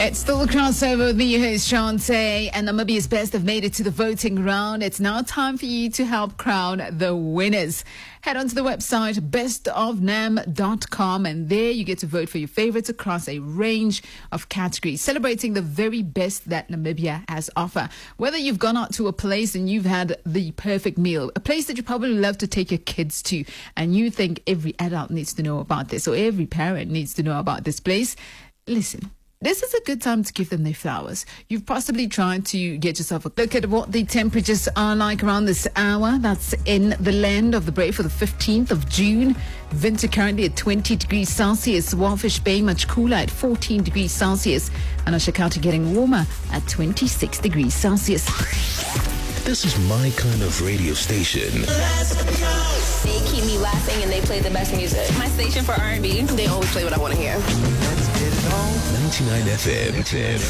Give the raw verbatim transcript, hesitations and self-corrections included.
It's still a crossover with me, host Shante, and Namibia's best have made it to the voting round. It's now time for you to help crown the winners. Head on to the website best of nam dot com, and there you get to vote for your favorites across a range of categories, celebrating the very best that Namibia has offer. Whether you've gone out to a place and you've had the perfect meal, a place that you probably love to take your kids to, and you think every adult needs to know about this, or every parent needs to know about this place, listen. This is a good time to give them their flowers. You've possibly tried to get yourself a look at what the temperatures are like around this hour. That's in the land of the brave for the fifteenth of June. Winter currently at twenty degrees Celsius. Walfish Bay much cooler at fourteen degrees Celsius. And Ashakati getting warmer at twenty-six degrees Celsius. This is my kind of radio station. They keep me laughing and they play the best music. My station for R and B. They always play what I want to hear. ninety-nine F M.